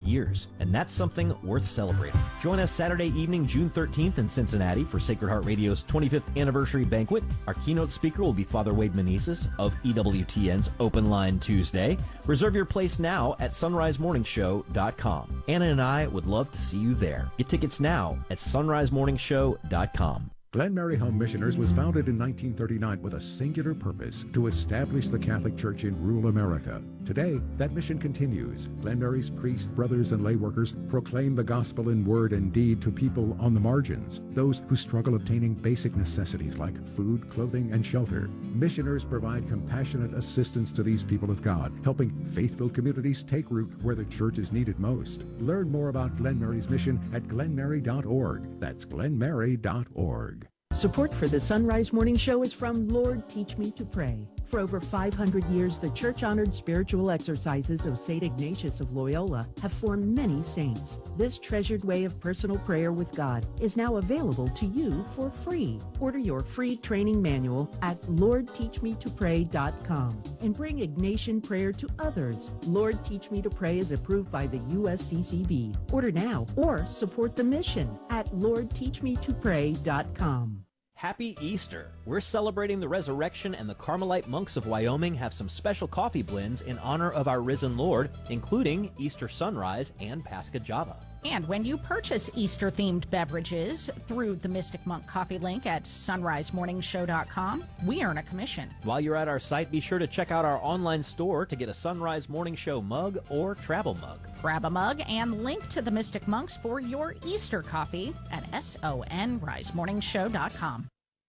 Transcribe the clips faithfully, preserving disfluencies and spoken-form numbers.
years, and that's something worth celebrating. Join us Saturday evening, June thirteenth in Cincinnati for Sacred Heart Radio's twenty-fifth anniversary banquet. Our keynote speaker will be Father Wade Meneses of E W T N's Open Line Tuesday. Reserve your place now at sunrise morning show dot com. Anna and I would love to see you there. Get tickets now at sunrise morning show dot com. Glen Mary Home Missioners was founded in nineteen thirty-nine with a singular purpose: to establish the Catholic Church in rural America. Today, that mission continues. Glen Mary's priests, brothers, and lay workers proclaim the gospel in word and deed to people on the margins, those who struggle obtaining basic necessities like food, clothing, and shelter. Missioners provide compassionate assistance to these people of God, helping faith-filled communities take root where the church is needed most. Learn more about Glen Mary's mission at glen mary dot org. That's glen mary dot org. Support for the Sunrise Morning Show is from Lord Teach Me to Pray. For over five hundred years, the church-honored spiritual exercises of Saint Ignatius of Loyola have formed many saints. This treasured way of personal prayer with God is now available to you for free. Order your free training manual at lord teach me to pray dot com and bring Ignatian prayer to others. Lord Teach Me to Pray is approved by the U S C C B. Order now or support the mission at lord teach me to pray dot com. Happy Easter! We're celebrating the resurrection, and the Carmelite monks of Wyoming have some special coffee blends in honor of our risen Lord, including Easter Sunrise and Pascha Java. And when you purchase Easter-themed beverages through the Mystic Monk coffee link at sunrise morning show dot com, we earn a commission. While you're at our site, be sure to check out our online store to get a Sunrise Morning Show mug or travel mug. Grab a mug and link to the Mystic Monks for your Easter coffee at sunrise morning show dot com.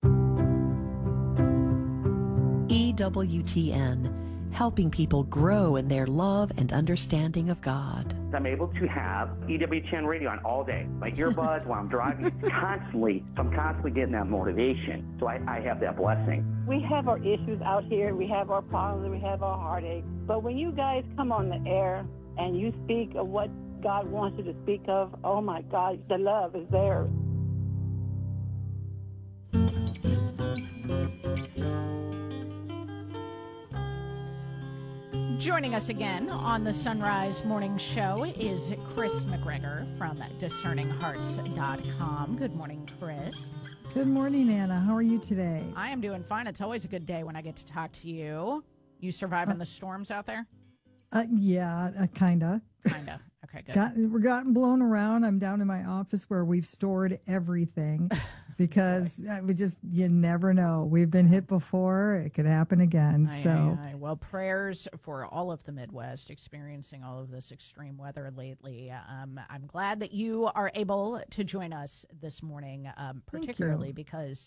E W T N, helping people grow in their love and understanding of God. I'm able to have E W T N radio on all day. My earbuds while I'm driving, constantly, so I'm constantly getting that motivation. So I, I have that blessing. We have our issues out here. We have our problems. We have our heartaches. But when you guys come on the air and you speak of what God wants you to speak of, oh my God, the love is there. Joining us again on the Sunrise Morning Show is Chris McGregor from discerning hearts dot com. Good morning, Chris. Good morning, Anna. How are you today? I am doing fine. It's always a good day when I get to talk to you. You surviving uh, the storms out there? Uh, yeah, uh, kind of. Kind of. Okay, good. Got, we're gotten blown around. I'm down in my office where we've stored everything because uh, we just, you never know. We've been hit before. It could happen again. Aye, so, aye, aye. Well, prayers for all of the Midwest experiencing all of this extreme weather lately. Um, I'm glad that you are able to join us this morning, um, particularly because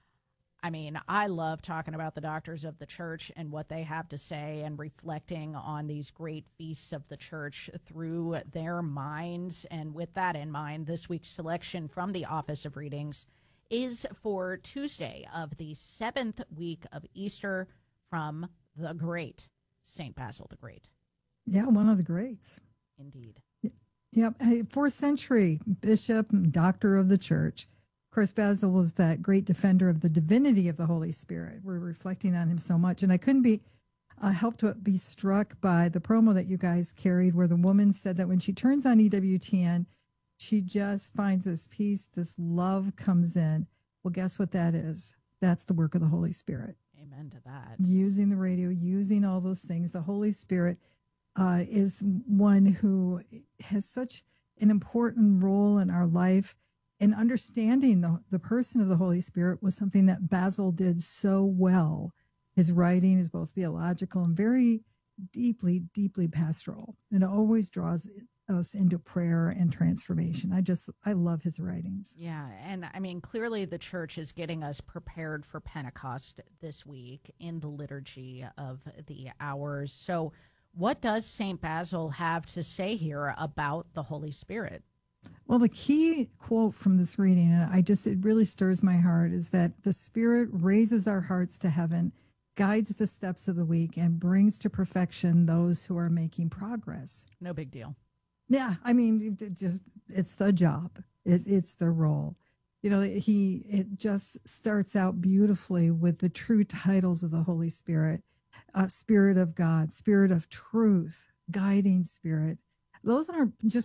I mean, I love talking about the doctors of the church and what they have to say and reflecting on these great feasts of the church through their minds. And with that in mind, this week's selection from the Office of Readings is for Tuesday of the seventh week of Easter from the great Saint Basil the Great. Yeah, one of the greats. Indeed. Yep. Hey, fourth century bishop and doctor of the church. Of course, Basil was that great defender of the divinity of the Holy Spirit. We're reflecting on him so much. And I couldn't be uh, helped to be struck by the promo that you guys carried where the woman said that when she turns on E W T N, she just finds this peace, this love comes in. Well, guess what that is? That's the work of the Holy Spirit. Amen to that. Using the radio, using all those things. The Holy Spirit uh, is one who has such an important role in our life. And understanding the, the person of the Holy Spirit was something that Basil did so well. His writing is both theological and very deeply, deeply pastoral. And it always draws us into prayer and transformation. I just, I love his writings. Yeah. And I mean, clearly the church is getting us prepared for Pentecost this week in the liturgy of the hours. So what does Saint Basil have to say here about the Holy Spirit? Well, the key quote from this reading, and I just, it really stirs my heart, is that the Spirit raises our hearts to heaven, guides the steps of the week, and brings to perfection those who are making progress. No big deal. Yeah, I mean, it just, it's the job. It, it's the role. You know, he, it just starts out beautifully with the true titles of the Holy Spirit, uh, Spirit of God, Spirit of truth, guiding Spirit. Those aren't just